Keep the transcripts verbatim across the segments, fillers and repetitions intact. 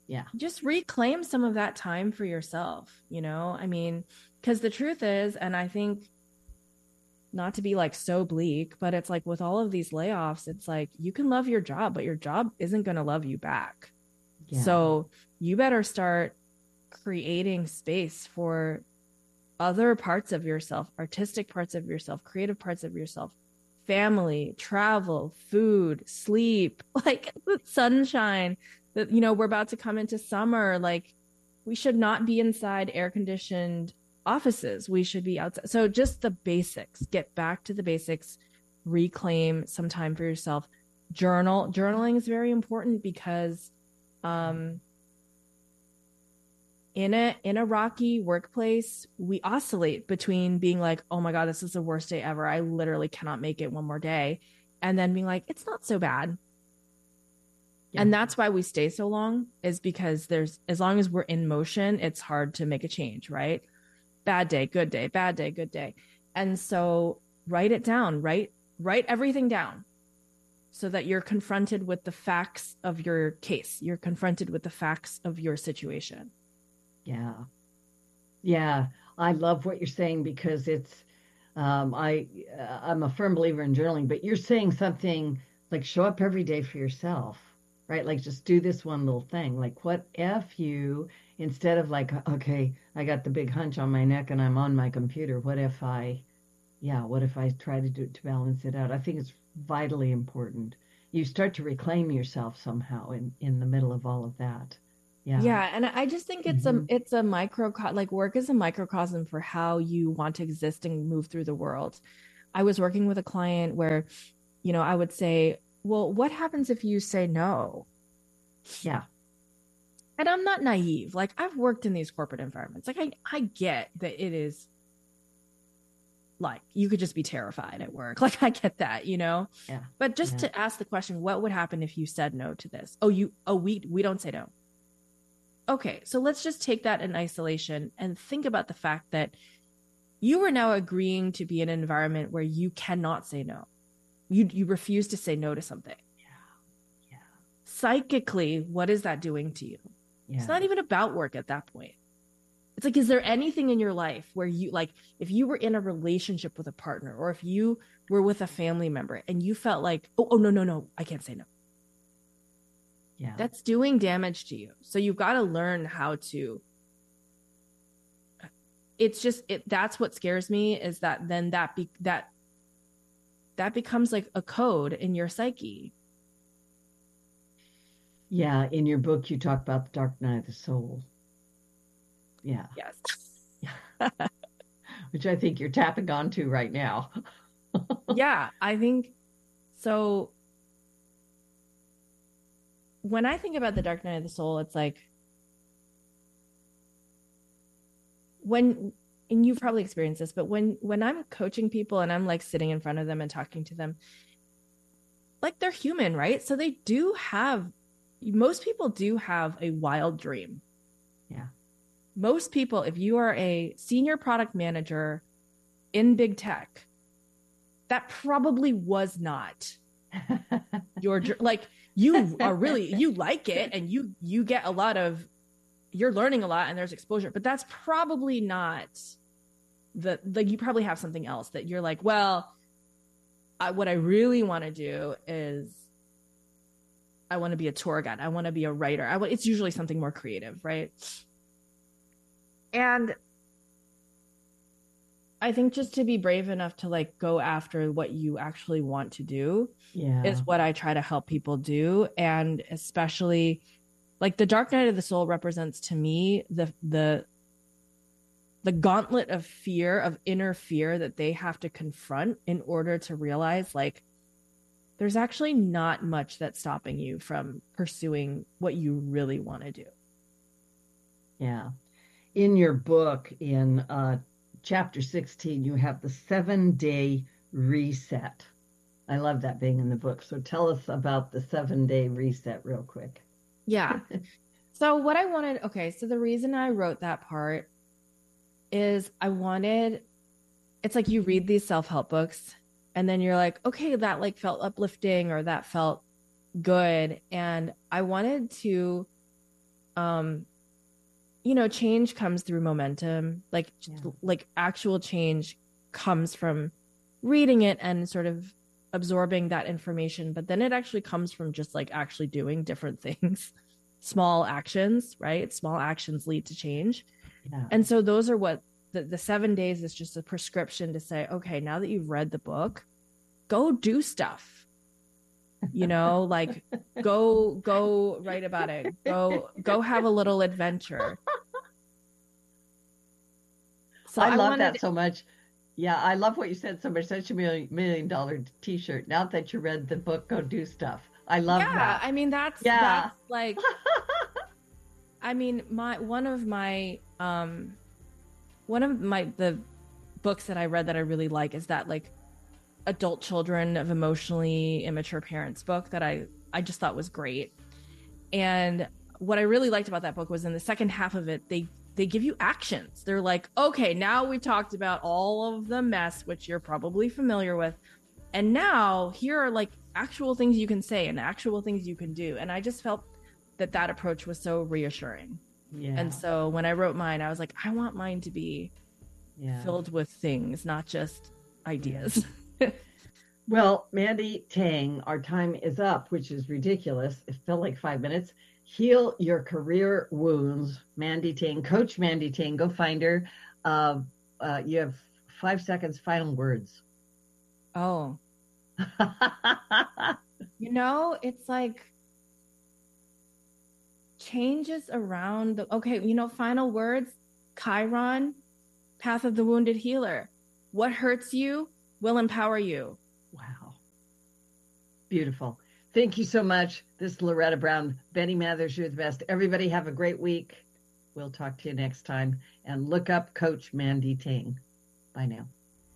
Yeah. just reclaim some of that time for yourself, you know? I mean, because the truth is, and I think not to be like so bleak, but it's like with all of these layoffs, it's like you can love your job, but your job isn't going to love you back. Yeah. So you better start creating space for other parts of yourself, artistic parts of yourself, creative parts of yourself, family, travel, food, sleep, like the sunshine that, you know, we're about to come into summer. Like we should not be inside air conditioned offices. We should be outside. So just the basics, get back to the basics, reclaim some time for yourself. Journal. Journaling is very important because um in a in a rocky workplace, we oscillate between being like, oh my God, this is the worst day ever. I literally cannot make it one more day. And then being like, it's not so bad. Yeah. And that's why we stay so long, is because there's, as long as we're in motion, it's hard to make a change, right? Bad day, good day, bad day, good day. And so write it down, write, write everything down so that you're confronted with the facts of your case. You're confronted with the facts of your situation. Yeah. Yeah. I love what you're saying because it's um I uh, I'm a firm believer in journaling, but you're saying something like show up every day for yourself, right? Like just do this one little thing. Like what if you, instead of like, okay, I got the big hunch on my neck and I'm on my computer, what if I, yeah, what if I try to do to balance it out? I think it's vitally important. You start to reclaim yourself somehow in in the middle of all of that. Yeah. Yeah, and I just think it's a Hmm. it's a micro like work is a microcosm for how you want to exist and move through the world. I was working with a client where, you know, I would say, "Well, what happens if you say no?" Yeah. And I'm not naive. Like I've worked in these corporate environments. Like I I get that it is like you could just be terrified at work. Like I get that, you know? Yeah. But just Yeah. to ask the question, what would happen if you said no to this? Oh, you oh we we don't say no. Okay, so let's just take that in isolation and think about the fact that you are now agreeing to be in an environment where you cannot say no. You you refuse to say no to something. Yeah. Psychically, what is that doing to you? It's Yeah. not even about work at that point. It's like, is there anything in your life where you, like, if you were in a relationship with a partner or if you were with a family member and you felt like, oh, oh no, no, no, I can't say no. Yeah. That's doing damage to you. So you've got to learn how to, it's just it that's what scares me, is that then that be that that becomes like a code in your psyche. Yeah. In your book, you talk about the dark night of the soul. Yeah. Yes. Which I think you're tapping onto right now. Yeah, I think so. When I think about the dark night of the soul, it's like when, and you've probably experienced this, but when when I'm coaching people and I'm like sitting in front of them and talking to them, like they're human, right? So they do have, most people do have a wild dream. Yeah. Most people, if you are a senior product manager in big tech, that probably was not your, like, you are really, you like it and you you get a lot of, you're learning a lot and there's exposure, but that's probably not the, like, you probably have something else that you're like, well, I, what I really want to do is I want to be a tour guide, I want to be a writer, I want, it's usually something more creative, right? And I think just to be brave enough to like go after what you actually want to do is Yeah. what I try to help people do. And especially like the dark night of the soul represents to me the the the gauntlet of fear, of inner fear that they have to confront in order to realize like there's actually not much that's stopping you from pursuing what you really want to do. Yeah. In your book, in uh, chapter sixteen, you have the seven day reset. I love that being in the book. So tell us about the seven day reset real quick. Yeah. So what I wanted, okay, so the reason I wrote that part is I wanted, it's like you read these self-help books and then you're like, okay, that like felt uplifting or that felt good. And I wanted to um, you know, change comes through momentum. Like, yeah. like actual change comes from reading it and sort of absorbing that information. But then it actually comes from just like actually doing different things, small actions, right? Small actions lead to change. Yeah. And so those are what the, the seven days is just a prescription to say, okay, now that you've read the book, go do stuff, you know, like go, go write about it. Go, go have a little adventure. So I, I love that to... so much. Yeah. I love what you said so much. Such a million, million dollar t-shirt. Now that you read the book, go do stuff. I love yeah, that. I mean, that's, yeah. that's like, I mean, my, one of my, um, one of my, the books that I read that I really like is that like Adult Children of Emotionally Immature Parents book that I, I just thought was great. And what I really liked about that book was in the second half of it, they, they give you actions. They're like, okay, now we talked about all of the mess, which you're probably familiar with. And now here are like actual things you can say and actual things you can do. And I just felt that that approach was so reassuring. Yeah. And so when I wrote mine, I was like, I want mine to be yeah. filled with things, not just ideas. Well, Mandy Tang, our time is up, which is ridiculous. It felt like five minutes. Heal your career wounds. Mandy Tang, Coach Mandy Tang, go find her. Uh, uh, you have five seconds, final words. Oh. You know, it's like changes around the, okay, you know, final words, Chiron, path of the wounded healer. What hurts you will empower you. Wow. Beautiful. Thank you so much. This is Loretta Brown. Benny Mathers, you're the best. Everybody have a great week. We'll talk to you next time. And look up Coach Mandy Tang. Bye now.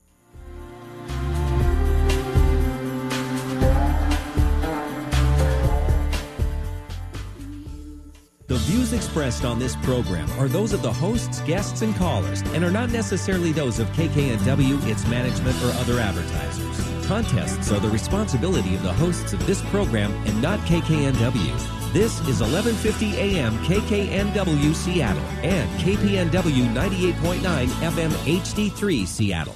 The views expressed on this program are those of the hosts, guests, and callers, and are not necessarily those of K K N W, its management, or other advertisers. Contests are the responsibility of the hosts of this program and not K K N W. This is eleven fifty A M K K N W Seattle and K P N W ninety-eight point nine F M H D three Seattle.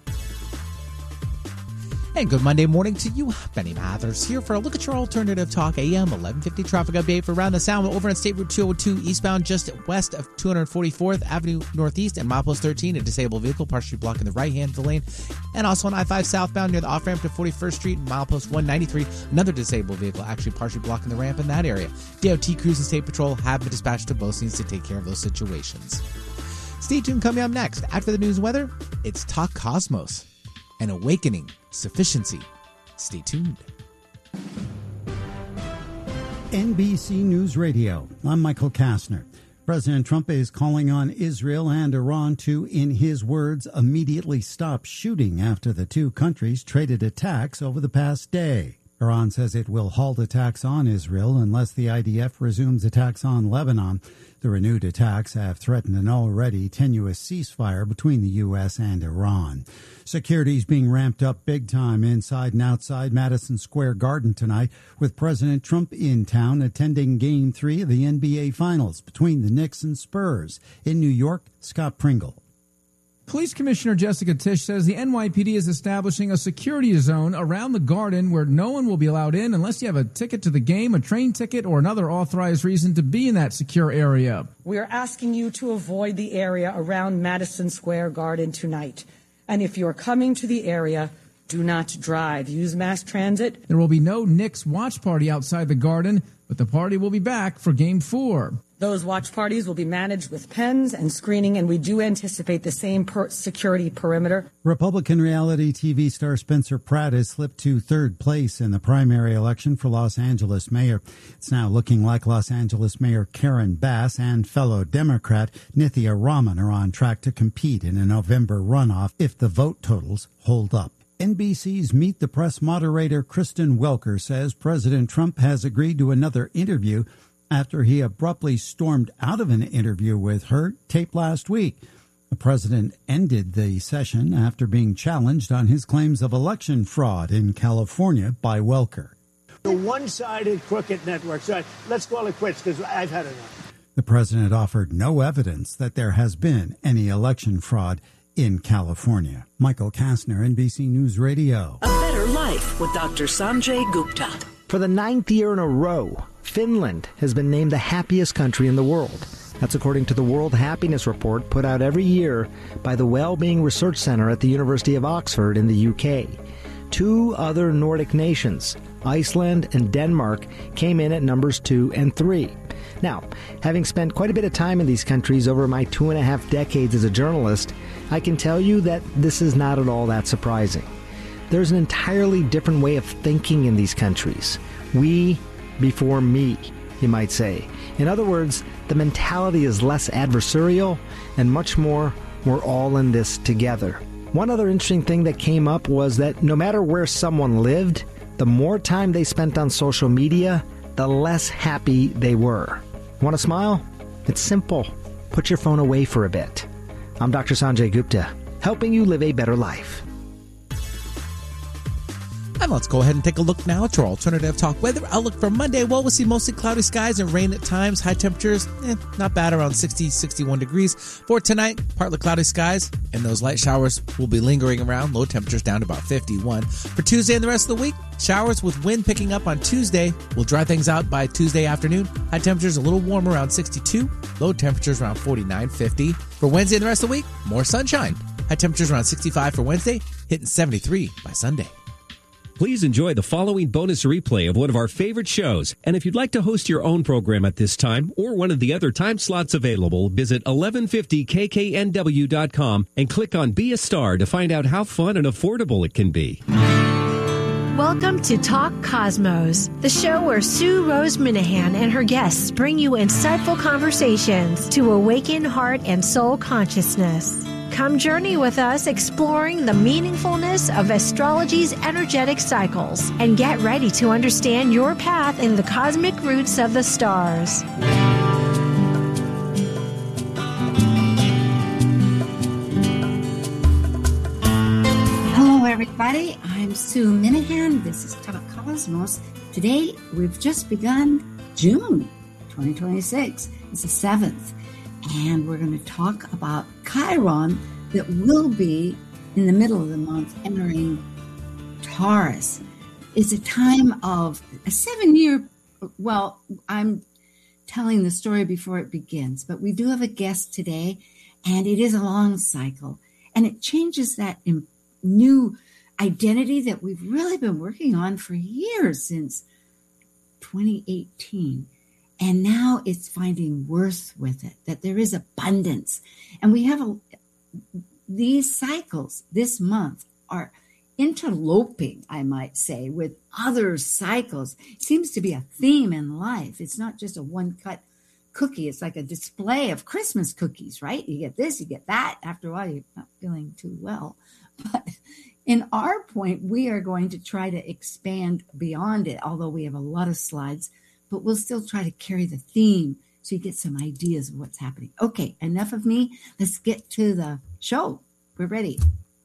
And good Monday morning to you. Benny Mathers here for a look at your alternative talk. A M eleven fifty traffic update for around the sound over on State Route two oh two eastbound just west of two forty-fourth Avenue Northeast and milepost thirteen. A disabled vehicle partially blocking the right-hand of the lane. And also on I five southbound near the off-ramp to forty-first Street and milepost one ninety-three. Another disabled vehicle actually partially blocking the ramp in that area. D O T crews and State Patrol have been dispatched to both scenes to take care of those situations. Stay tuned. Coming up next, after the news and weather, it's Talk Cosmos. An awakening sufficiency. Stay tuned. N B C News Radio. I'm Michael Kastner. President Trump is calling on Israel and Iran to, in his words, immediately stop shooting after the two countries traded attacks over the past day. Iran says it will halt attacks on Israel unless the I D F resumes attacks on Lebanon. The renewed attacks have threatened an already tenuous ceasefire between the U S and Iran. Security is being ramped up big time inside and outside Madison Square Garden tonight, with President Trump in town attending Game three of the N B A Finals between the Knicks and Spurs. In New York, Scott Pringle. Police Commissioner Jessica Tisch says the N Y P D is establishing a security zone around the Garden where no one will be allowed in unless you have a ticket to the game, a train ticket, or another authorized reason to be in that secure area. We are asking you to avoid the area around Madison Square Garden tonight. And if you are coming to the area, do not drive. Use mass transit. There will be no Knicks watch party outside the Garden, but the party will be back for Game four. Those watch parties will be managed with pens and screening, and we do anticipate the same per- security perimeter. Republican reality T V star Spencer Pratt has slipped to third place in the primary election for Los Angeles mayor. It's now looking like Los Angeles Mayor Karen Bass and fellow Democrat Nithya Raman are on track to compete in a November runoff if the vote totals hold up. N B C's Meet the Press moderator Kristen Welker says President Trump has agreed to another interview after he abruptly stormed out of an interview with her taped last week. The president ended the session after being challenged on his claims of election fraud in California by Welker. The one-sided crooked network. So let's call it quits because I've had enough. The president offered no evidence that there has been any election fraud in California. Michael Kastner, N B C News Radio. A Better Life with Doctor Sanjay Gupta. For the ninth year in a row, Finland has been named the happiest country in the world. That's according to the World Happiness Report put out every year by the Wellbeing Research Center at the University of Oxford in the U K. Two other Nordic nations, Iceland and Denmark, came in at numbers two and three. Now, having spent quite a bit of time in these countries over my two and a half decades as a journalist, I can tell you that this is not at all that surprising. There's an entirely different way of thinking in these countries. We before me, you might say. In other words, the mentality is less adversarial and much more, we're all in this together. One other interesting thing that came up was that no matter where someone lived, the more time they spent on social media, the less happy they were. Want to smile? It's simple. Put your phone away for a bit. I'm Doctor Sanjay Gupta, helping you live a better life. And let's go ahead and take a look now at your alternative talk weather outlook for Monday. Well, we'll see mostly cloudy skies and rain at times. High temperatures, eh, not bad, around sixty, sixty-one degrees. For tonight, partly cloudy skies, and those light showers will be lingering around. Low temperatures down to about fifty-one. For Tuesday and the rest of the week, showers with wind picking up on Tuesday will dry things out by Tuesday afternoon. High temperatures a little warmer, around sixty-two. Low temperatures around forty-nine, fifty. For Wednesday and the rest of the week, more sunshine. High temperatures around sixty-five for Wednesday, hitting seventy-three by Sunday. Please enjoy the following bonus replay of one of our favorite shows. And if you'd like to host your own program at this time or one of the other time slots available, visit eleven fifty K K N W dot com and click on Be a Star to find out how fun and affordable it can be. Welcome to Talk Cosmos, the show where Sue Rose Minahan and her guests bring you insightful conversations to awaken heart and soul consciousness. Come journey with us exploring the meaningfulness of astrology's energetic cycles and get ready to understand your path in the cosmic roots of the stars. Hello, everybody. I'm Sue Minahan. This is Talk Cosmos. Today, we've just begun June twenty twenty-six. It's the seventh. And we're going to talk about Chiron that will be in the middle of the month entering Taurus. It's a time of a seven-year, well, I'm telling the story before it begins, but we do have a guest today, and it is a long cycle, and it changes that new identity that we've really been working on for years, since twenty eighteen. And now it's finding worth with it, that there is abundance. And we have a, these cycles this month are interloping, I might say, with other cycles. It seems to be a theme in life. It's not just a one-cut cookie. It's like a display of Christmas cookies, right? You get this, you get that. After a while, you're not feeling too well. But in our point, we are going to try to expand beyond it, although we have a lot of slides. But we'll still try to carry the theme so you get some ideas of what's happening. Okay, enough of me. Let's get to the show. We're ready.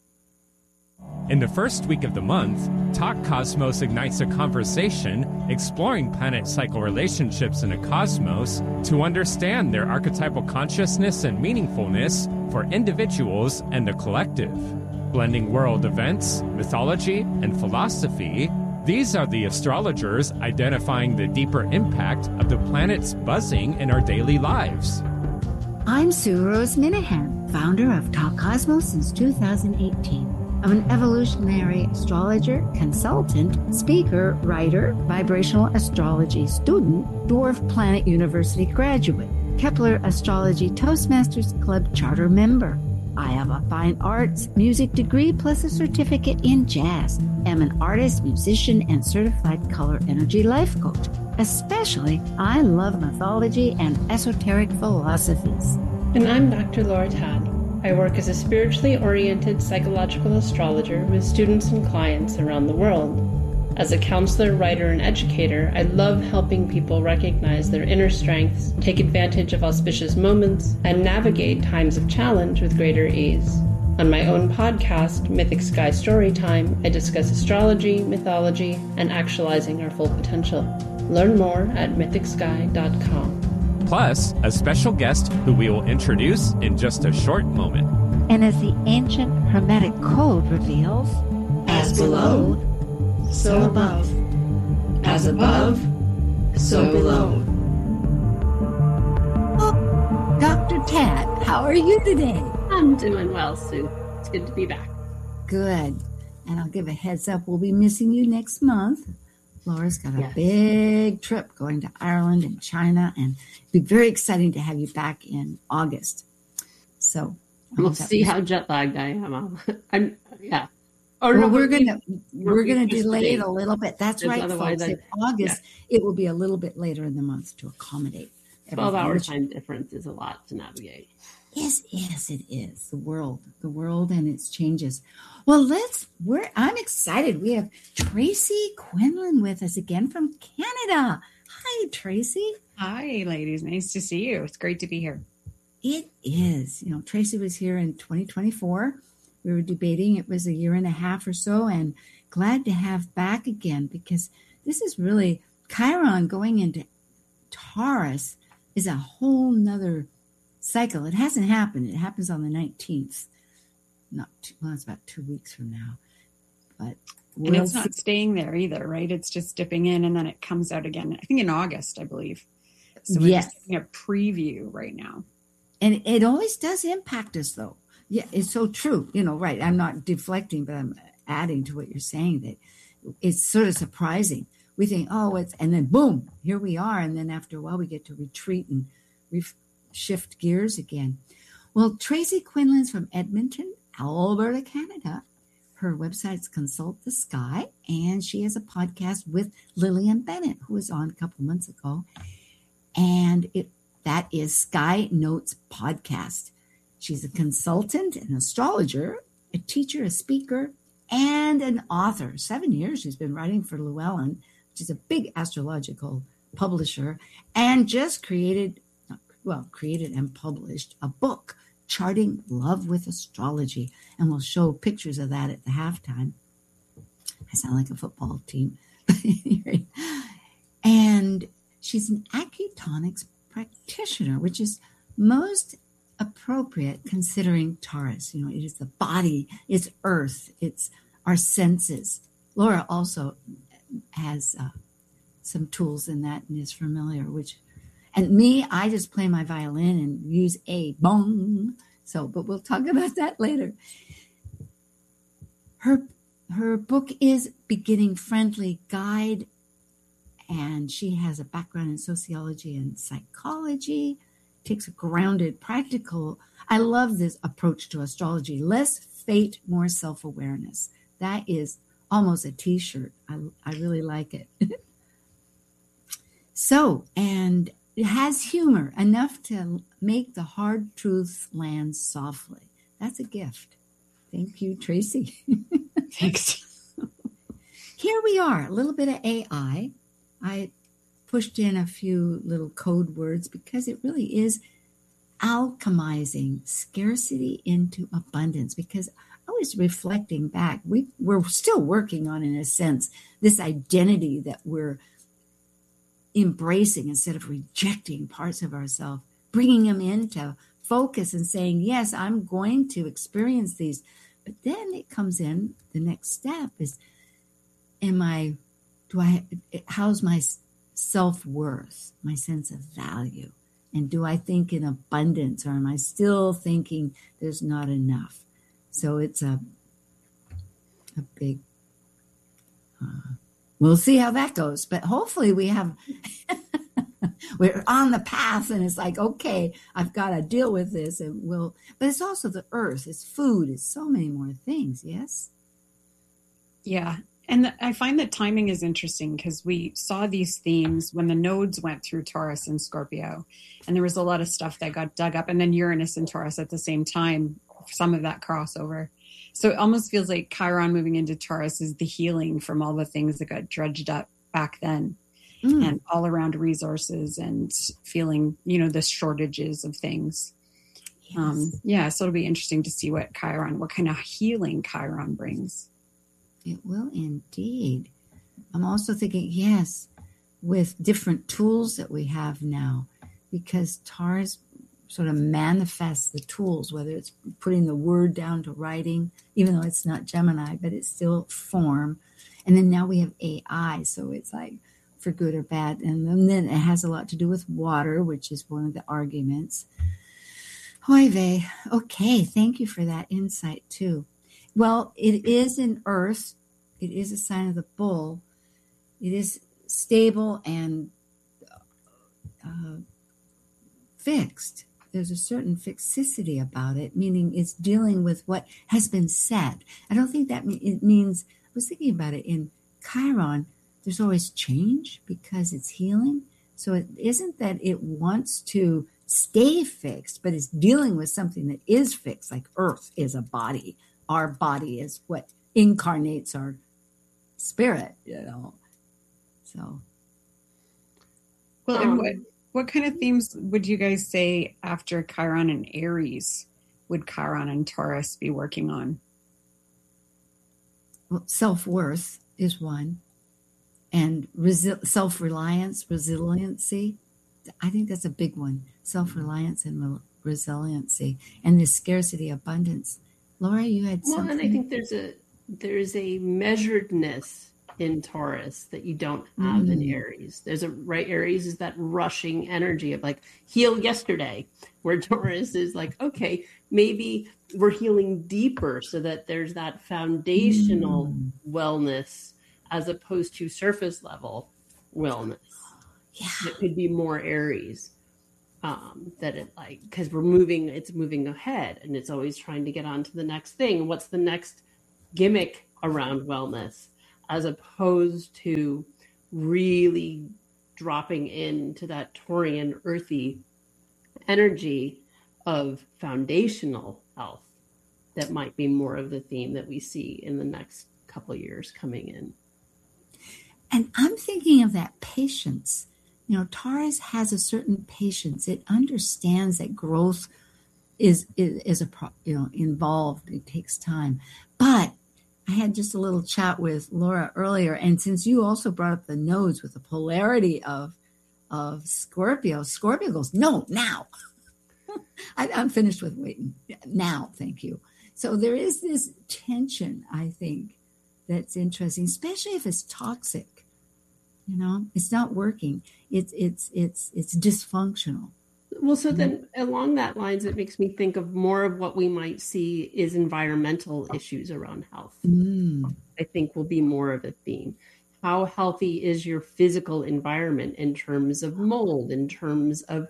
In the first week of the month, Talk Cosmos ignites a conversation exploring planet cycle relationships in a cosmos to understand their archetypal consciousness and meaningfulness for individuals and the collective. Blending world events, mythology, and philosophy, these are the astrologers identifying the deeper impact of the planet's buzzing in our daily lives. I'm Sue Rose Minahan, founder of Talk Cosmos since two thousand eighteen. I'm an evolutionary astrologer, consultant, speaker, writer, vibrational astrology student, Dwarf Planet University graduate, Kepler Astrology Toastmasters Club charter member. I have a fine arts music degree plus a certificate in jazz. I'm an artist, musician, and certified color energy life coach. Especially, I love mythology and esoteric philosophies. And I'm Doctor Laura Todd. I work as a spiritually oriented psychological astrologer with students and clients around the world. As a counselor, writer, and educator, I love helping people recognize their inner strengths, take advantage of auspicious moments, and navigate times of challenge with greater ease. On my own podcast, Mythic Sky Storytime, I discuss astrology, mythology, and actualizing our full potential. Learn more at mythic sky dot com. plus a special guest who we will introduce in just a short moment. And as the ancient Hermetic code reveals, as below, so above. As above, so below. Oh, Doctor Tat, how are you today? I'm doing well, Sue. It's good to be back. Good. And I'll give a heads up, we'll be missing you next month. Laura's got a Yes. big trip going to Ireland and China, and it'll be very exciting to have you back in August. So We'll see how jet lagged I am. I'll- I'm, yeah. Or no, well, we're we- gonna we're gonna delay it a little bit. That's Because right, otherwise folks. I- In August, it will be a little bit later in the month to accommodate. twelve everything, hour which- time difference is a lot to navigate. Yes, yes, it is. The world, the world and its changes. Well, let's, we're, I'm excited. We have Tracy Quinlan with us again from Canada. Hi, Tracy. Hi, ladies. Nice to see you. It's great to be here. It is. You know, Tracy was here in twenty twenty-four. We were debating. It was a year and a half or so, and glad to have back again because this is really Chiron going into Taurus is a whole nother cycle. It hasn't happened. It happens on the nineteenth. Not too, well, it's about two weeks from now. But And it's not staying there either, right? It's just dipping in and then it comes out again. I think in August, I believe. So we're Yes. just taking a preview right now. And it always does impact us, though. Yeah, it's so true. You know, right. I'm not deflecting, but I'm adding to what you're saying that it's sort of surprising. We think, oh, it's, and then boom, here we are. And then after a while, we get to retreat and re- shift gears again. Well, Tracy Quinlan's from Edmonton, Alberta, Canada. Her website's Consult the Sky, and she has a podcast with Lillian Bennett, who was on a couple months ago. And it that is Sky Notes Podcast. She's a consultant, an astrologer, a teacher, a speaker, and an author. Seven years she's been writing for Llewellyn, which is a big astrological publisher, and just created, well, created and published a book, Charting Love with Astrology. And we'll show pictures of that at the halftime. I sound like a football team. And she's an acutonics practitioner, which is most appropriate considering Taurus. You know, it is the body, it's earth, it's our senses. Laura also has uh, some tools in that and is familiar, which, and me, I just play my violin and use a bong. So, but we'll talk about that later. Her, her book is Beginning Friendly Guide, and she has a background in sociology and psychology, takes a grounded, practical, I love this approach to astrology, less fate, more self-awareness. That is almost a t-shirt. I, I really like it. So, and it has humor, enough to make the hard truths land softly. That's a gift. Thank you, Tracy. Thanks. Here we are, a little bit of A I. I pushed in a few little code words because it really is alchemizing scarcity into abundance. Because I was reflecting back, we, we're still working on, in a sense, this identity that we're embracing instead of rejecting parts of ourselves, bringing them into focus and saying, yes, I'm going to experience these. But then it comes in, the next step is, am I, do I, how's my self-worth, my sense of value? And do I think in abundance, or am I still thinking there's not enough? So it's a, a big, uh, we'll see how that goes. But hopefully we have, we're on the path and it's like, okay, I've got to deal with this. And we'll, but it's also the earth, it's food, it's so many more things. Yes. Yeah. And the, I find that timing is interesting because we saw these themes when the nodes went through Taurus and Scorpio, and there was a lot of stuff that got dug up, and then Uranus and Taurus at the same time, some of that crossover. So it almost feels like Chiron moving into Taurus is the healing from all the things that got dredged up back then, mm. and all around resources and feeling, you know, the shortages of things. Yes. Um, yeah. So it'll be interesting to see what Chiron, what kind of healing Chiron brings. It will indeed. I'm also thinking, yes, with different tools that we have now, because Taurus sort of manifests the tools, whether it's putting the word down to writing, even though it's not Gemini, but it's still form. And then now we have A I, so it's like for good or bad. And then it has a lot to do with water, which is one of the arguments. Hoy vey. Okay, thank you for that insight too. Well, it is in Earth. It is a sign of the bull. It is stable and uh, fixed. There's a certain fixicity about it, meaning it's dealing with what has been said. I don't think that me- it means, I was thinking about it in Chiron, there's always change because it's healing. So it isn't that it wants to stay fixed, but it's dealing with something that is fixed, like Earth is a body. Our body is what incarnates our spirit, you know. So. Well, um, and what, what kind of themes would you guys say after Chiron and Aries would Chiron and Taurus be working on? Well, self-worth is one. And resi- self-reliance, resiliency. I think that's a big one. Self-reliance and re- resiliency. And the scarcity abundance. Laura, you had well, something. and I think there's a there's a measuredness in Taurus that you don't have mm. in Aries. There's a right Aries is that rushing energy of like heal yesterday, where Taurus is like, okay, maybe we're healing deeper so that there's that foundational mm. wellness as opposed to surface level wellness. Yeah. It could be more Aries. Um, that it like, because we're moving, it's moving ahead and it's always trying to get on to the next thing. What's the next gimmick around wellness, as opposed to really dropping into that Taurian earthy energy of foundational health. That might be more of the theme that we see in the next couple of years coming in. And I'm thinking of that patience. You know, Taurus has a certain patience. It understands that growth is is, is a pro, you know involved. It takes time. But I had just a little chat with Laura earlier, and since you also brought up the nodes with the polarity of of Scorpio, Scorpio goes, no, now. I, I'm finished with waiting. Now, thank you. So there is this tension, I think, that's interesting, especially if it's toxic. You know, it's not working. It's it's it's it's dysfunctional. Well, so then along that lines, it makes me think of more of what we might see is environmental issues around health. Mm. I think will be more of a theme. How healthy is your physical environment in terms of mold, in terms of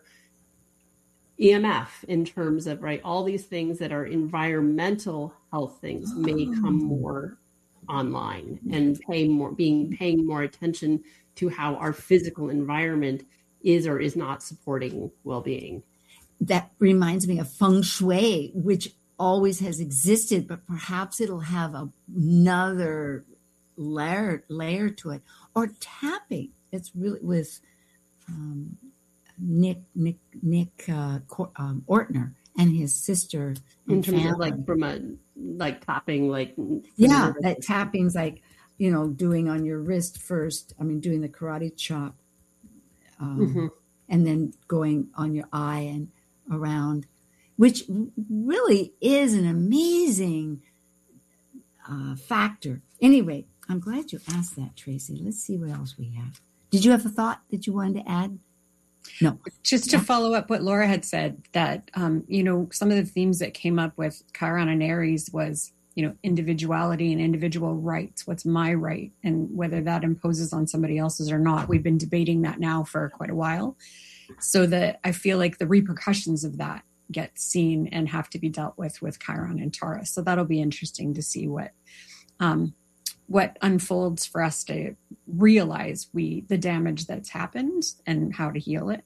E M F, in terms of, right, all these things that are environmental health things may come more online and pay more, being paying more attention to how our physical environment is or is not supporting well-being. That reminds me of feng shui, which always has existed, but perhaps it'll have a, another layer layer to it. Or tapping. It's really with um, Nick Nick Nick uh, um, Ortner and his sister. In terms of like from a like tapping, like yeah, that tapping's like, you know, doing on your wrist first. I mean, doing the karate chop, um, mm-hmm. and then going on your eye and around, which really is an amazing uh, factor. Anyway, I'm glad you asked that, Tracy. Let's see what else we have. Did you have a thought that you wanted to add? No. Just to yeah. follow up what Laura had said, that, um, you know, some of the themes that came up with Chiron and Aries was, you know, individuality and individual rights. What's my right? And whether that imposes on somebody else's or not. We've been debating that now for quite a while. So that I feel like the repercussions of that get seen and have to be dealt with with Chiron and Taurus. So that'll be interesting to see what um, what unfolds for us to realize we the damage that's happened and how to heal it.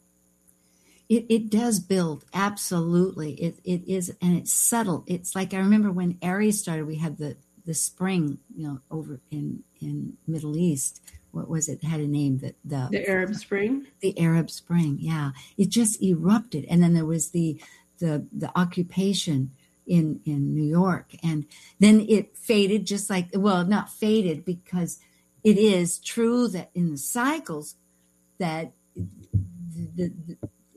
It it does build, absolutely. It it is, and it's subtle. It's like I remember when Aries started, we had the the spring, you know, over in in Middle East. What was it? it had a name that the the Arab Spring. The Arab Spring, yeah. It just erupted, and then there was the the the occupation in in New York, and then it faded, just like well, not faded because it is true that in the cycles that the, the,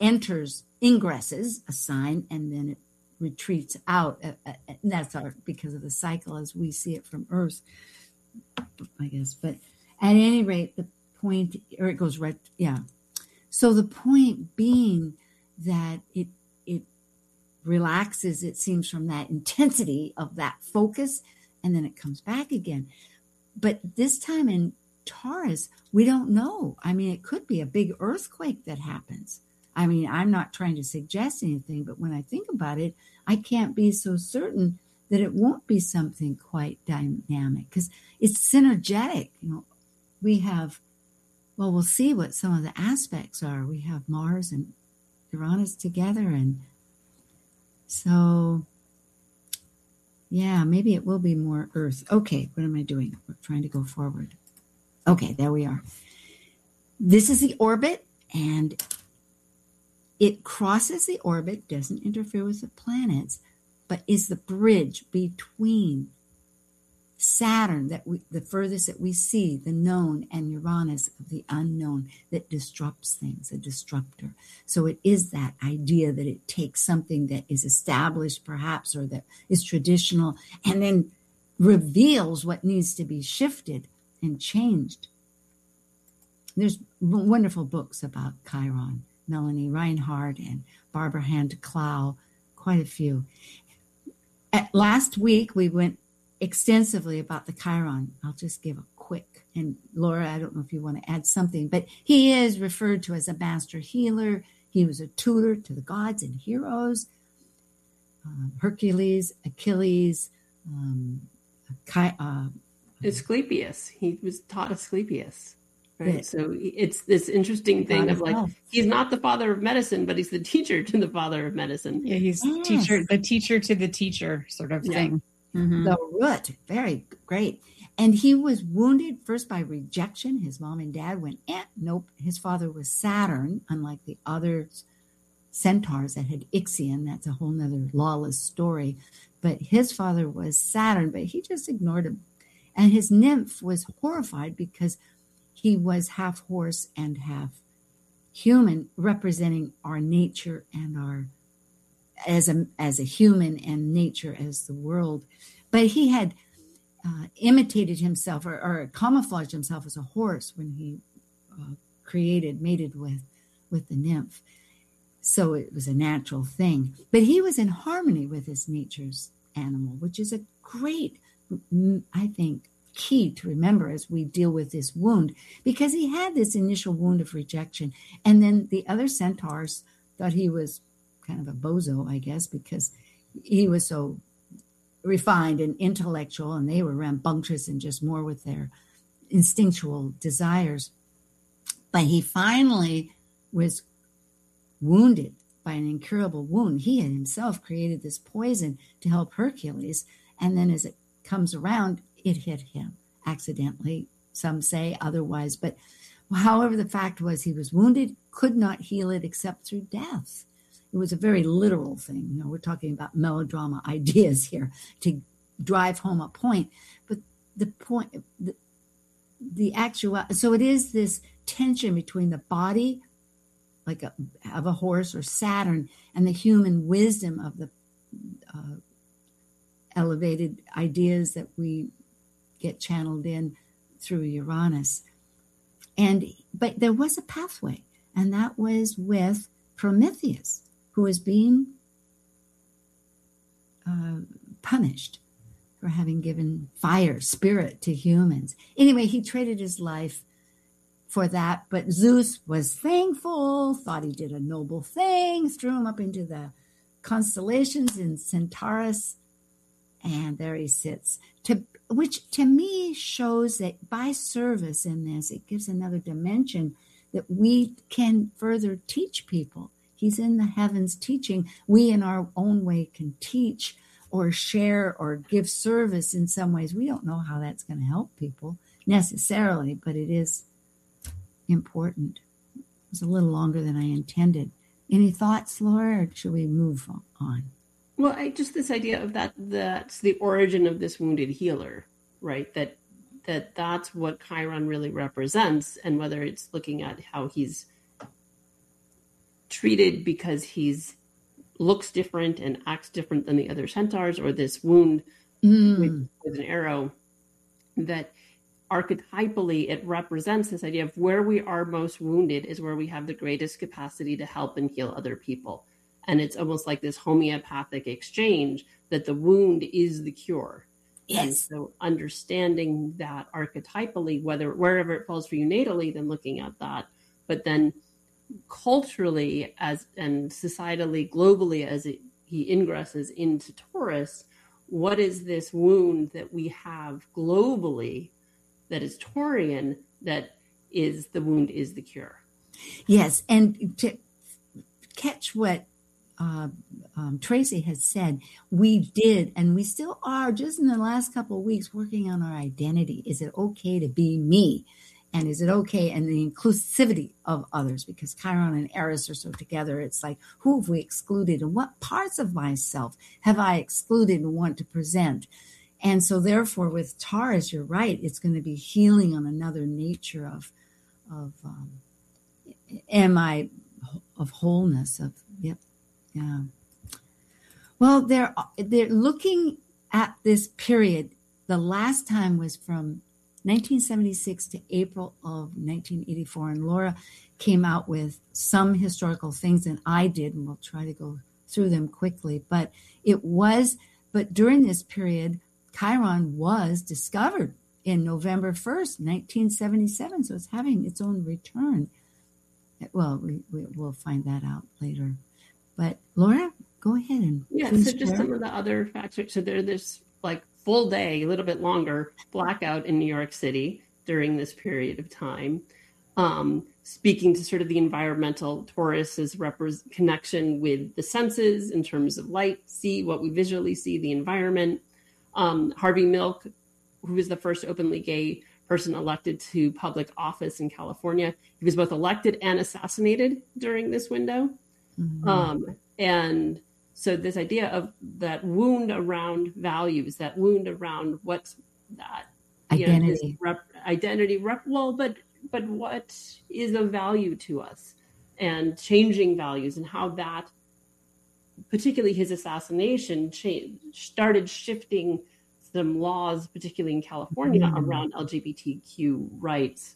enters, ingresses a sign, and then it retreats out. Uh, uh, and that's our, because of the cycle as we see it from Earth, I guess. But at any rate, the point, or it goes right, yeah. So the point being that it it relaxes, it seems, from that intensity of that focus, and then it comes back again. But this time in Taurus, we don't know. I mean, it could be a big earthquake that happens. I mean, I'm not trying to suggest anything, but when I think about it, I can't be so certain that it won't be something quite dynamic, because it's synergetic. You know, we have, well, we'll see what some of the aspects are. We have Mars and Uranus together, and so, yeah, maybe it will be more Earth. Okay, what am I doing? We're trying to go forward. Okay, there we are. This is the orbit, and it crosses the orbit, doesn't interfere with the planets, but is the bridge between Saturn, that we, the furthest that we see, the known, and Uranus, of the unknown, that disrupts things, a disruptor. So it is that idea that it takes something that is established, perhaps, or that is traditional, and then reveals what needs to be shifted and changed. There's wonderful books about Chiron, Melanie Reinhardt and Barbara Hand Clow, quite a few. At, last week, we went extensively about the Chiron. I'll just give a quick, and Laura, I don't know if you want to add something, but he is referred to as a master healer. He was a tutor to the gods and heroes, uh, Hercules, Achilles, um, Chi- uh, Asclepius. He was taught Asclepius. Right. Yeah. So it's this interesting thing of like, health. He's not the father of medicine, but he's the teacher to the father of medicine. Yeah, he's Yes. teacher, the teacher to the teacher sort of Yeah. thing. Mm-hmm. The root, very great. And he was wounded first by rejection. His mom and dad went, eh, nope. His father was Saturn, unlike the other centaurs that had Ixion. That's a whole nother lawless story. But his father was Saturn, but he just ignored him. And his nymph was horrified because he was half horse and half human, representing our nature and our as a as a human, and nature as the world. But he had uh, imitated himself or, or camouflaged himself as a horse when he uh, created, mated with, with the nymph. So it was a natural thing. But he was in harmony with his nature's animal, which is a great, I think, key to remember as we deal with this wound, because he had this initial wound of rejection. And then the other centaurs thought he was kind of a bozo, I guess, because he was so refined and intellectual, and they were rambunctious and just more with their instinctual desires. But he finally was wounded by an incurable wound. He had himself created this poison to help Hercules, and then as it comes around, it hit him accidentally, some say, otherwise. But however, the fact was he was wounded, could not heal it except through death. It was a very literal thing. You know, we're talking about melodrama ideas here to drive home a point. But the point, the, the actual, so it is this tension between the body, like a, of a horse or Saturn, and the human wisdom of the uh, elevated ideas that we get channeled in through Uranus. And but there was a pathway, and that was with Prometheus, who was being uh, punished for having given fire, spirit to humans. Anyway, he traded his life for that, but Zeus was thankful, thought he did a noble thing, threw him up into the constellations in Centaurus, and there he sits. To, which to me shows that by service in this, it gives another dimension that we can further teach people. He's in the heavens teaching. We in our own way can teach or share or give service in some ways. We don't know how that's going to help people necessarily, but it is important. It was a little longer than I intended. Any thoughts, Laura, or should we move on? Well, I just this idea of that, that's the origin of this wounded healer, right? That that that's what Chiron really represents, and whether it's looking at how he's treated because he's looks different and acts different than the other centaurs, or this wound Mm. with, with an arrow, that archetypally it represents this idea of where we are most wounded is where we have the greatest capacity to help and heal other people. And it's almost like this homeopathic exchange that the wound is the cure. Yes. And so understanding that archetypally, whether wherever it falls for you natally, then looking at that, but then culturally as and societally, globally, as it, he ingresses into Taurus, what is this wound that we have globally that is Taurian, that is the wound is the cure? Yes, and to catch what uh, um, Tracy has said, we did, and we still are, just in the last couple of weeks, working on our identity. Is it okay to be me? And is it okay? And the inclusivity of others, because Chiron and Eris are so together. It's like, who have we excluded? And what parts of myself have I excluded and want to present? And so therefore, with Taurus, you're right. It's going to be healing on another nature of, of um, am I, of wholeness, of, yep. Yeah. Well, they're, they're looking at this period. The last time was from nineteen seventy-six to April of nineteen eighty-four. And Laura came out with some historical things, and I did, and we'll try to go through them quickly. But it was, but during this period, Chiron was discovered in November first, nineteen seventy-seven. So it's having its own return. Well, we, we, we'll find that out later. But Laura, go ahead and yeah. So just share. Some of the other factors. So there, there's like full day, a little bit longer blackout in New York City during this period of time. Um, speaking to sort of the environmental Taurus's repre- connection with the senses in terms of light, see what we visually see, the environment. Um, Harvey Milk, who was the first openly gay person elected to public office in California, he was both elected and assassinated during this window. Mm-hmm. Um, and so this idea of that wound around values, that wound around what's that identity, you know, rep, identity, rep, well, but but what is of value to us, and changing values, and how that, particularly his assassination, cha- started shifting some laws, particularly in California, mm-hmm. around L G B T Q rights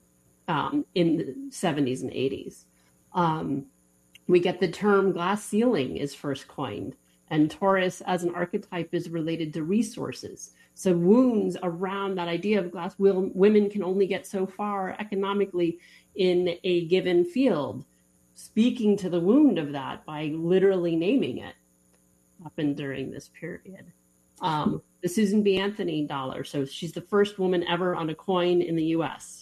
um, in the seventies and eighties. Um, We get the term glass ceiling is first coined, and Taurus as an archetype is related to resources. So wounds around that idea of glass, will, women can only get so far economically in a given field. Speaking to the wound of that by literally naming it happened during this period. Um, the Susan B. Anthony dollar. So she's the first woman ever on a coin in the U S.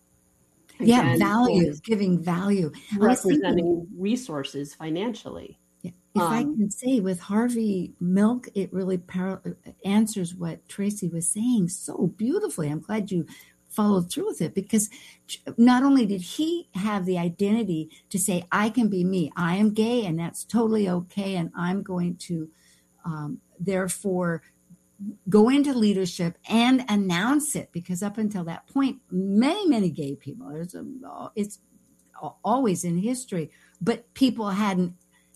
Yeah, Again, value, giving value. Representing thinking, resources financially. Yeah. If um, I can say with Harvey Milk, it really par- answers what Tracy was saying so beautifully. I'm glad you followed through with it, because not only did he have the identity to say, I can be me, I am gay, and that's totally okay, and I'm going to um, therefore go into leadership and announce it, because up until that point, many, many gay people, there's a, it's always in history, but people hadn't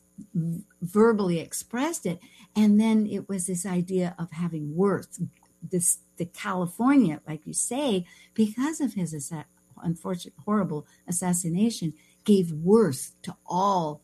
verbally expressed it. And then it was this idea of having worth. This, the California, like you say, because of his assa- unfortunate, horrible assassination, gave worth to all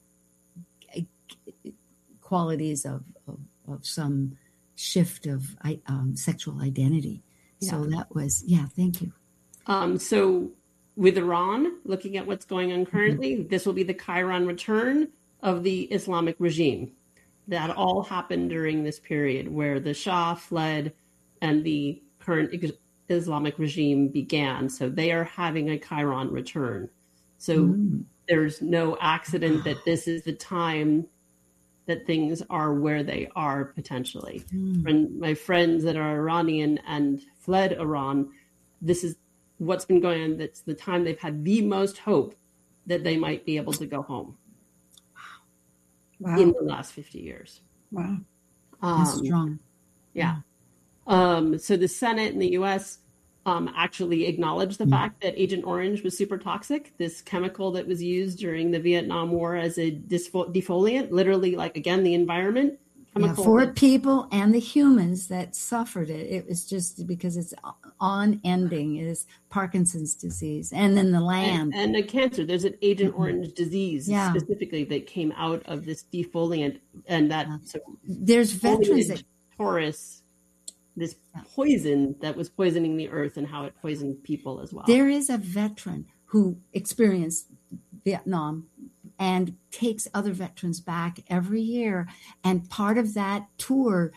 qualities of, of, of some shift of um, sexual identity. Yeah. So that was, yeah, thank you. Um, so with Iran, looking at what's going on currently, mm-hmm. this will be the Chiron return of the Islamic regime. That all happened during this period where the Shah fled and the current Islamic regime began. So they are having a Chiron return. So mm. there's no accident that this is the time that things are where they are potentially. Mm. And my friends that are Iranian and fled Iran, this is what's been going on. That's the time they've had the most hope that they might be able to go home. Wow. In the last fifty years. Wow. Um, That's strong. Yeah. Um, so the Senate in the U S um, actually acknowledge the mm. fact that Agent Orange was super toxic, this chemical that was used during the Vietnam War as a disfo- defoliant, literally, like, again, the environment. Yeah, for people and the humans that suffered it. It was just because it's on-ending. It is Parkinson's disease. And then the land. And, and a cancer. There's an Agent mm-hmm. Orange disease yeah. specifically that came out of this defoliant. And that yeah. so there's veterans that Taurus, this poison that was poisoning the earth and how it poisoned people as well. There is a veteran who experienced Vietnam and takes other veterans back every year. And part of that tour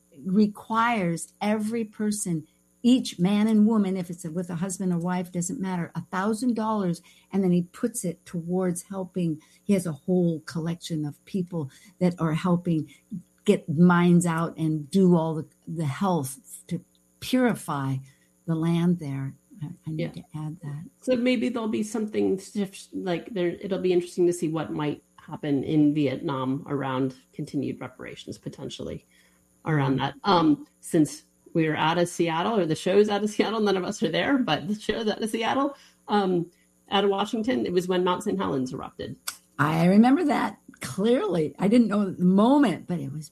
requires every person, each man and woman, if it's with a husband or wife, doesn't matter, a thousand dollars. And then he puts it towards helping. He has a whole collection of people that are helping get mines out and do all the, the health to purify the land there. I need yeah. to add that. So maybe there'll be something like there. It'll be interesting to see what might happen in Vietnam around continued reparations, potentially around that. Um, since we are out of Seattle, or the show's out of Seattle, none of us are there, but the show's out of Seattle, um, out of Washington. It was when Mount Saint Helens erupted. I remember that clearly. I didn't know the moment, but it was.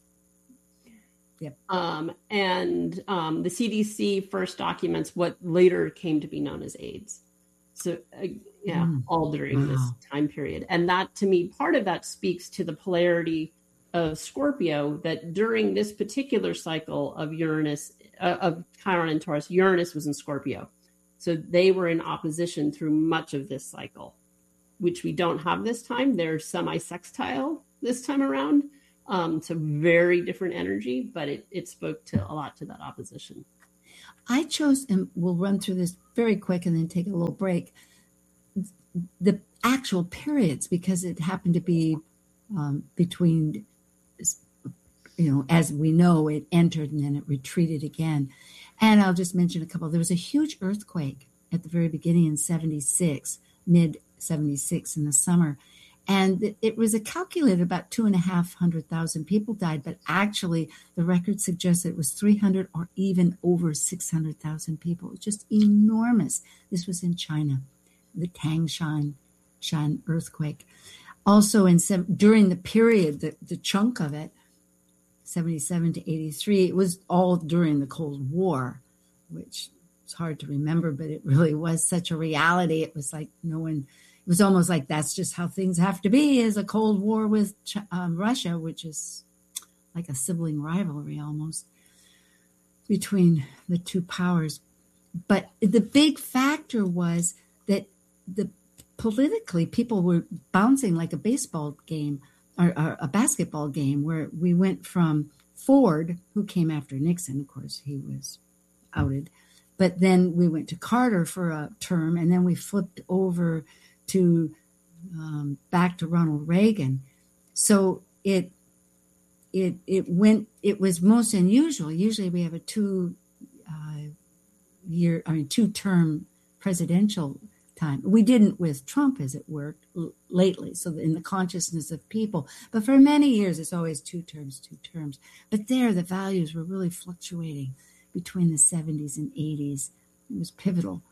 Yep. Um, and um, the C D C first documents what later came to be known as AIDS. So, uh, yeah, mm. all during wow. this time period. And that, to me, part of that speaks to the polarity of Scorpio, that during this particular cycle of Uranus, uh, of Chiron and Taurus, Uranus was in Scorpio. So they were in opposition through much of this cycle, which we don't have this time. They're semi-sextile this time around. Um, so very different energy, but it, it spoke to a lot to that opposition. I chose, and we'll run through this very quick and then take a little break, the actual periods, because it happened to be um, between, you know, as we know, it entered and then it retreated again. And I'll just mention a couple. There was a huge earthquake at the very beginning in seventy-six, mid seventy-six in the summer. And it was a calculated about two and a half hundred thousand people died, but actually the record suggests it was three hundred or even over six hundred thousand people. It was just enormous. This was in China, the Tangshan Shan earthquake. Also, in during the period, the, the chunk of it, seventy-seven to eighty-three, it was all during the Cold War, which is hard to remember, but it really was such a reality. It was like no one. It was almost like that's just how things have to be, is a Cold War with um, Russia, which is like a sibling rivalry almost between the two powers. But the big factor was that the politically people were bouncing like a baseball game or, or a basketball game, where we went from Ford, who came after Nixon, of course, he was outed, but then we went to Carter for a term, and then we flipped over to um, back to Ronald Reagan. So it it it went. It was most unusual. Usually we have a two uh, year, I mean, two term presidential time. We didn't with Trump, as it worked l- lately. So in the consciousness of people, but for many years it's always two terms, two terms. But there, the values were really fluctuating between the seventies and eighties. It was pivotal.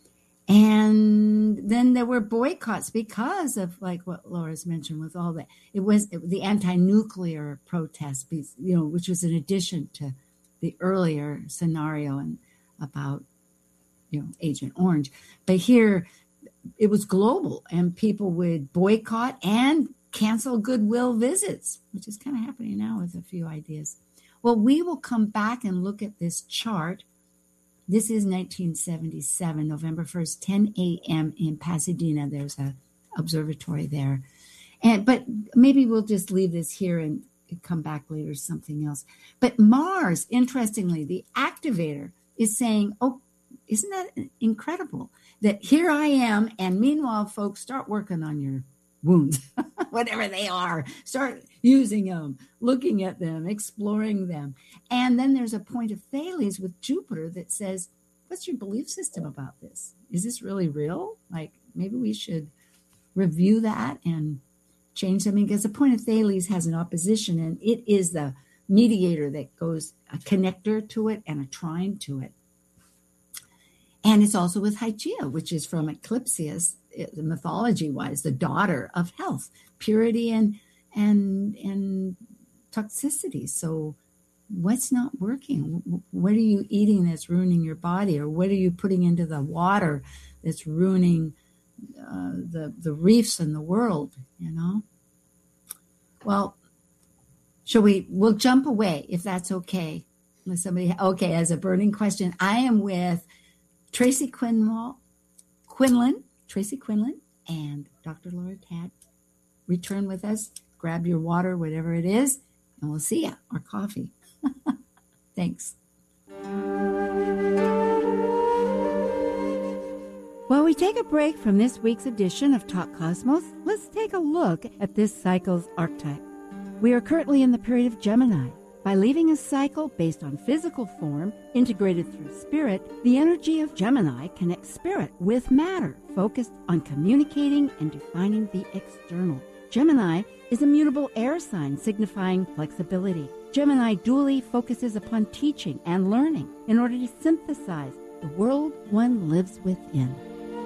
And then there were boycotts because of, like what Laura's mentioned, with all that. It was it, the anti-nuclear protests, you know, which was in addition to the earlier scenario and about, you know, Agent Orange. But here it was global, and people would boycott and cancel goodwill visits, which is kind of happening now with a few ideas. Well, we will come back and look at this chart. This is nineteen seventy-seven, November first, ten a.m. in Pasadena. There's a observatory there. And but maybe we'll just leave this here and come back later to something else. But Mars, interestingly, the activator is saying, oh, isn't that incredible? That here I am, and meanwhile, folks, start working on your wounds, whatever they are. Start using them, looking at them, exploring them. And then there's a point of Thales with Jupiter that says, what's your belief system about this? Is this really real? Like, maybe we should review that and change something, because the point of Thales has an opposition, and it is the mediator that goes, a connector to it and a trine to it. And it's also with Hygeia, which is from Eclipsias, mythology-wise, the daughter of health, purity, and and and toxicity. So what's not working? What are you eating that's ruining your body? Or what are you putting into the water that's ruining uh, the, the reefs in the world, you know? Well, shall we, we'll jump away if that's okay. Unless somebody, okay, as a burning question, I am with Tracy Quinwall, Quinlan, Tracy Quinlan, and Doctor Laura Tad. Return with us, grab your water, whatever it is, and we'll see you, or coffee. Thanks. While we take a break from this week's edition of Talk Cosmos, let's take a look at this cycle's archetype. We are currently in the period of Gemini. By leaving a cycle based on physical form, integrated through spirit, the energy of Gemini connects spirit with matter, focused on communicating and defining the external. Gemini is a mutable air sign signifying flexibility. Gemini dually focuses upon teaching and learning in order to synthesize the world one lives within.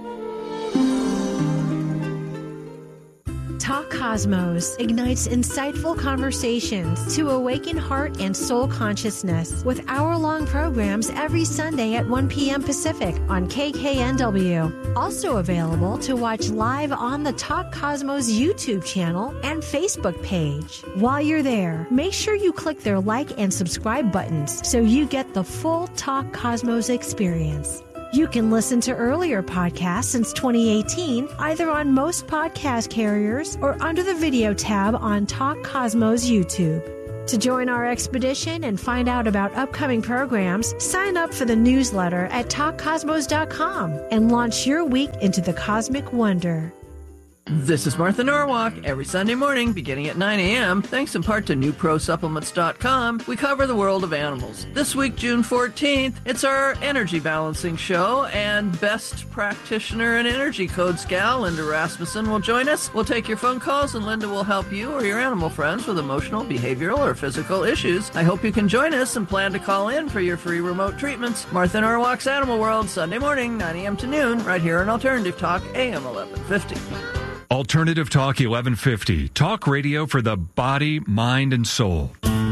Talk Cosmos ignites insightful conversations to awaken heart and soul consciousness with hour-long programs every Sunday at one p.m. Pacific on K K N W. Also available to watch live on the Talk Cosmos YouTube channel and Facebook page. While you're there, make sure you click their like and subscribe buttons so you get the full Talk Cosmos experience. You can listen to earlier podcasts since twenty eighteen, either on most podcast carriers or under the video tab on Talk Cosmos YouTube. To join our expedition and find out about upcoming programs, sign up for the newsletter at talk cosmos dot com and launch your week into the cosmic wonder. This is Martha Norwalk. Every Sunday morning, beginning at nine a.m., thanks in part to new pro supplements dot com, we cover the world of animals. This week, June fourteenth, it's our energy balancing show, and best practitioner and energy codes gal, Linda Rasmussen, will join us. We'll take your phone calls, and Linda will help you or your animal friends with emotional, behavioral, or physical issues. I hope you can join us and plan to call in for your free remote treatments. Martha Norwalk's Animal World, Sunday morning, nine a.m. to noon, right here on Alternative Talk, A M eleven fifty. Alternative Talk eleven fifty. Talk radio for the body, mind, and soul.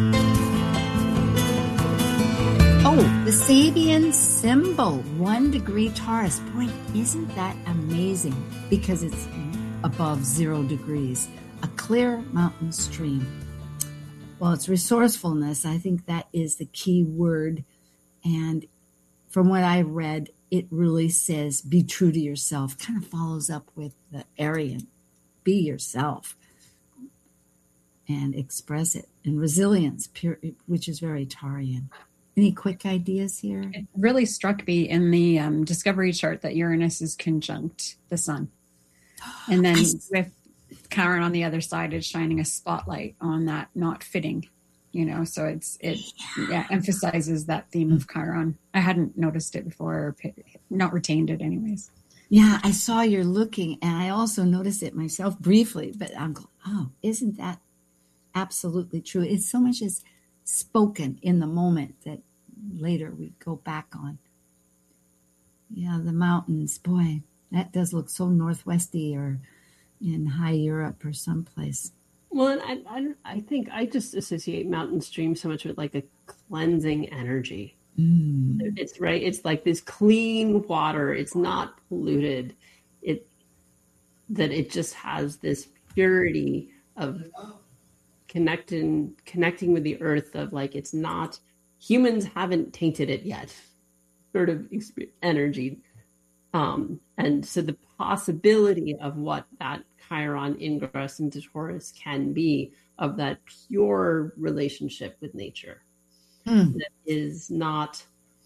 Oh, the Sabian symbol, one degree Taurus. Boy, isn't that amazing? Because it's above zero degrees. A clear mountain stream. Well, it's resourcefulness. I think that is the key word. And from what I read, it really says, be true to yourself. Kind of follows up with the Aryan. Be yourself and express it. And resilience, pure, which is very Taurean. Any quick ideas here? It really struck me in the um, Discovery chart that Uranus is conjunct the sun. And then with Chiron on the other side, it's shining a spotlight on that not fitting. You know, so it's it yeah, emphasizes that theme of Chiron. I hadn't noticed it before, or not retained it anyways. Yeah, I saw you're looking, and I also noticed it myself briefly, but I'm going, oh, isn't that absolutely true? It's so much as spoken in the moment that later we go back on. Yeah, the mountains, boy, that does look so northwesty or in high Europe or someplace. Well, and I, I, I think I just associate mountain stream so much with like a cleansing energy. Mm. It's right. It's like this clean water. It's not polluted. It that it just has this purity of connecting, connecting with the earth. Of like, it's not, humans haven't tainted it yet. Sort of energy, um, and so the possibility of what that Chiron ingress into Taurus can be, of that pure relationship with nature mm. that is not,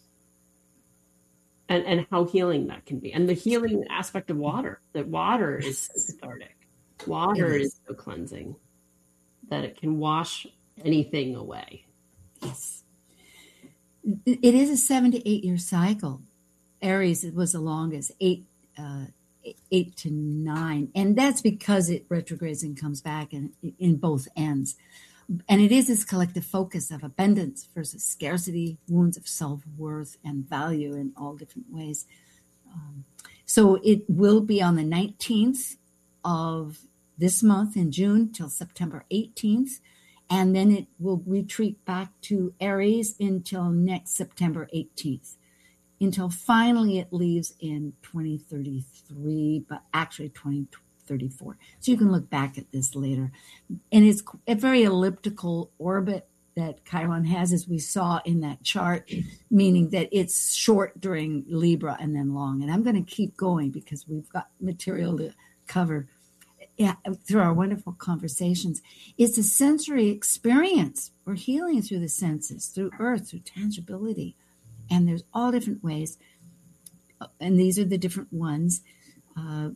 and, and how healing that can be. And the healing aspect of water, that water is so cathartic. Water is. is so cleansing that it can wash anything away. Yes. It is a seven to eight year cycle. Aries, it was the longest, eight, uh, eight to nine. And that's because it retrogrades and comes back in, in both ends. And it is this collective focus of abundance versus scarcity, wounds of self-worth and value in all different ways. Um, so it will be on the nineteenth of this month in June till September eighteenth. And then it will retreat back to Aries until next September eighteenth, until finally it leaves in twenty thirty-three, but actually twenty thirty-four. So you can look back at this later. And it's a very elliptical orbit that Chiron has, as we saw in that chart, meaning that it's short during Libra and then long. And I'm going to keep going because we've got material to cover. Yeah, through our wonderful conversations. It's a sensory experience. We're healing through the senses, through earth, through tangibility. And there's all different ways. And these are the different ones. Uh,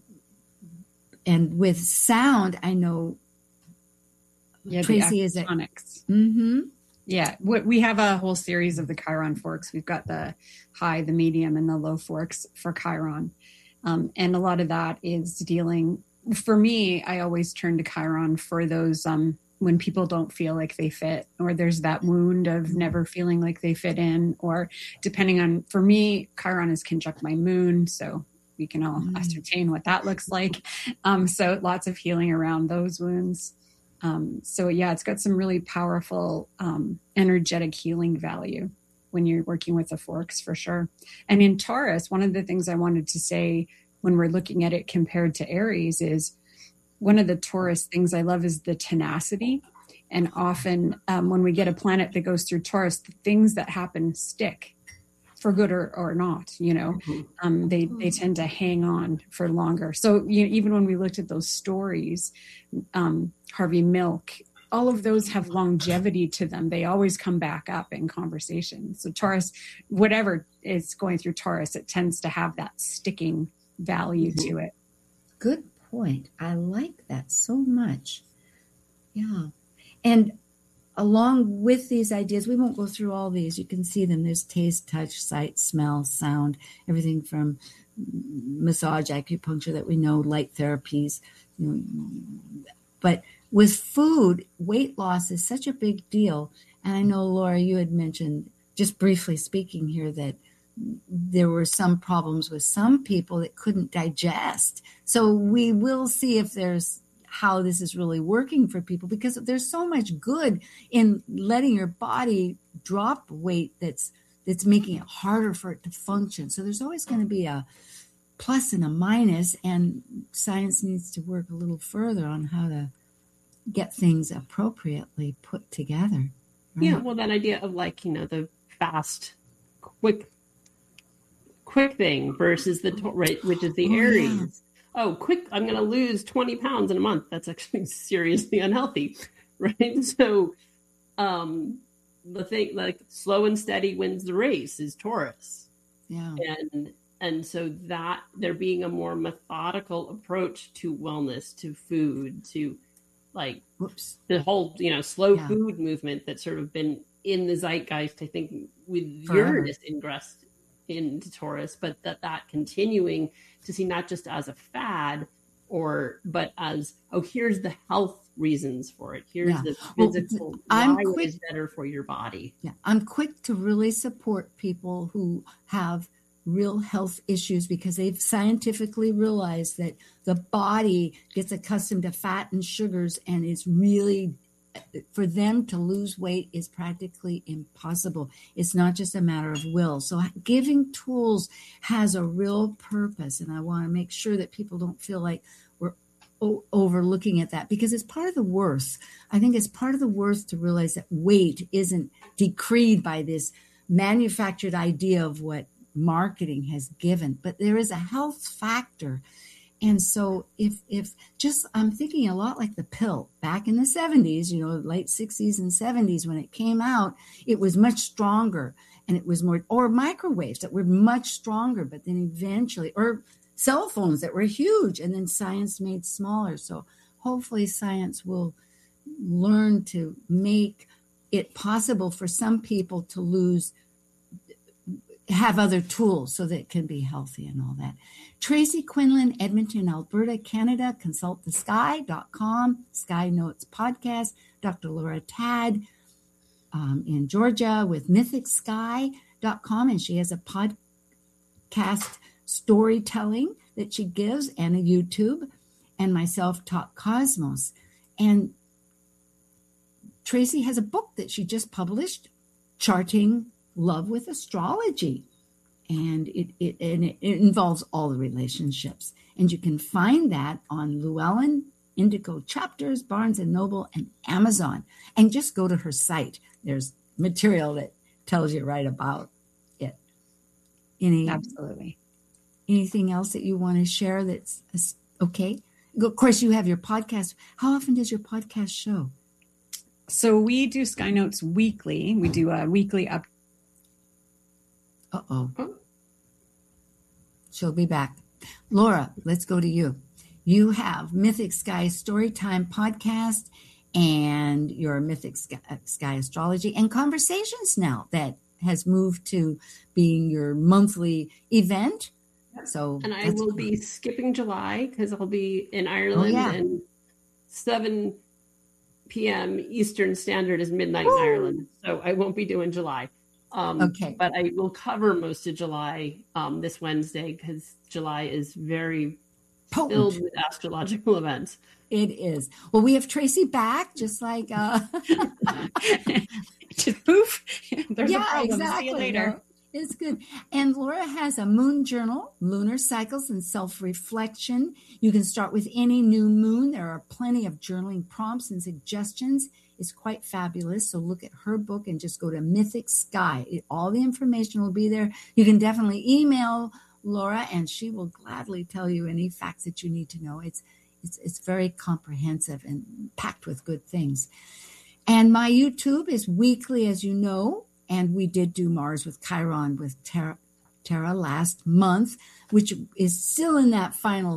and with sound, I know yeah, Tracy the is it. Mm-hmm. Yeah, we have a whole series of the Chiron forks. We've got the high, the medium, and the low forks for Chiron. Um, and a lot of that is dealing... For me, I always turn to Chiron for those um, when people don't feel like they fit, or there's that wound of never feeling like they fit in, or depending on, for me, Chiron is conjunct my moon, so we can all mm. ascertain what that looks like. Um, so lots of healing around those wounds. Um, so yeah, it's got some really powerful um, energetic healing value when you're working with the forks, for sure. And in Taurus, one of the things I wanted to say when we're looking at it compared to Aries is one of the Taurus things I love is the tenacity. And often um, when we get a planet that goes through Taurus, the things that happen stick for good or, or not, you know, um, they, they tend to hang on for longer. So you know, even when we looked at those stories, um, Harvey Milk, all of those have longevity to them. They always come back up in conversation. So Taurus, whatever is going through Taurus, it tends to have that sticking value mm-hmm. to it. Good point. I like that so much. Yeah. And along with these ideas, we won't go through all these. You can see them. There's taste, touch, sight, smell, sound, everything from massage, acupuncture that we know, light therapies. You know. But with food, weight loss is such a big deal. And I know, Laura, you had mentioned, just briefly speaking here, that there were some problems with some people that couldn't digest. So we will see if there's how this is really working for people, because there's so much good in letting your body drop weight that's that's making it harder for it to function. So there's always going to be a plus and a minus, and science needs to work a little further on how to get things appropriately put together. Right? Yeah, well, that idea of like, you know, the fast, quick quick thing versus the right, which is the oh, Aries. Yeah. Oh, quick! I'm going to lose twenty pounds in a month. That's actually seriously unhealthy, right? So, um, the thing like slow and steady wins the race is Taurus. Yeah, and and so that there being a more methodical approach to wellness, to food, to like Whoops. the whole you know slow yeah. food movement that's sort of been in the zeitgeist. I think with Forever. Uranus ingressed into Taurus, but that that continuing to see not just as a fad or but as oh here's the health reasons for it, here's yeah. the physical well, I'm why quick, it is better for your body. Yeah, I'm quick to really support people who have real health issues because they've scientifically realized that the body gets accustomed to fat and sugars, and it's really for them to lose weight is practically impossible. It's not just a matter of will. So giving tools has a real purpose. And I want to make sure that people don't feel like we're o- overlooking at that, because it's part of the worth. I think it's part of the worth to realize that weight isn't decreed by this manufactured idea of what marketing has given, but there is a health factor. And so if, if just, I'm thinking a lot like the pill back in the seventies, you know, late sixties and seventies, when it came out, it was much stronger and it was more, or microwaves that were much stronger, but then eventually, or cell phones that were huge and then science made smaller. So hopefully science will learn to make it possible for some people to lose have other tools so that it can be healthy and all that. Tracy Quinlan, Edmonton, Alberta, Canada, consult the sky dot com, Sky Notes Podcast. Doctor Laura Tad um, in Georgia with mythic sky dot com, and she has a podcast storytelling that she gives and a YouTube, and myself, Talk Cosmos. And Tracy has a book that she just published, Charting Love with Astrology. And it, it, and it involves all the relationships. And you can find that on Llewellyn, Indigo Chapters, Barnes and Noble, and Amazon. And just go to her site. There's material that tells you right about it. Any, Absolutely. Anything else that you want to share that's okay? Of course, you have your podcast. How often does your podcast show? So we do Sky Notes weekly. We do a weekly up. Uh-oh. She'll be back. Laura, let's go to you. You have Mythic Sky Storytime podcast and your Mythic Sky, Sky Astrology and Conversations now that has moved to being your monthly event. So and I will cool. be skipping July because I'll be in Ireland, oh, yeah. and seven p.m. Eastern Standard is midnight Woo! in Ireland, so I won't be doing July. Um, okay, but I will cover most of July um, this Wednesday because July is very Potent. filled with astrological events. It is. Well, we have Tracy back, just like uh... just poof. There's yeah, a problem. Exactly. See you later. No, it's good. And Laura has a moon journal, lunar cycles and self-reflection. You can start with any new moon. There are plenty of journaling prompts and suggestions. It's quite fabulous. So look at her book and just go to Mythic Sky. It, all the information will be there. You can definitely email Laura and she will gladly tell you any facts that you need to know. It's It's, it's very comprehensive and packed with good things. And my YouTube is weekly, as you know, and we did do Mars with Chiron with Tara, Tara last month, which is still in that final